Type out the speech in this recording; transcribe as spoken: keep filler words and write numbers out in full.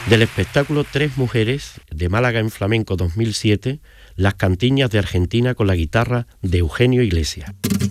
Del espectáculo Tres Mujeres, de Málaga en Flamenco dos mil siete, las cantiñas de Argentina con la guitarra de Eugenio Iglesias.